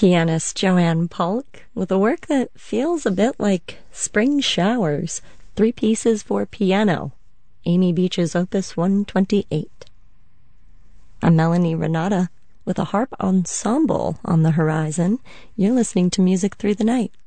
Pianist Joanne Polk with a work that feels a bit like spring showers, 3 pieces for piano, Amy Beach's Opus 128. I'm Melanie Renata with a harp ensemble on the horizon. You're listening to Music Through the Night.